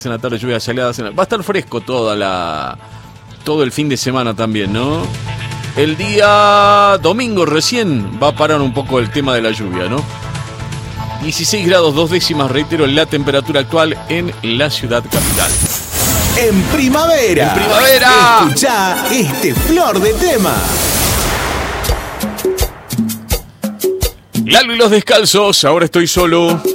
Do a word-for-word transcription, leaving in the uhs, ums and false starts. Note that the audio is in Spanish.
En la tarde, lluvias aisladas. Va a estar fresco toda la, todo el fin de semana también, ¿no? El día domingo recién va a parar un poco el tema de la lluvia, ¿no? dieciséis grados dos décimas, reitero, la temperatura actual en la ciudad capital. En primavera. En primavera. Escuchá este flor de tema. Lalo y los descalzos, ahora estoy solo.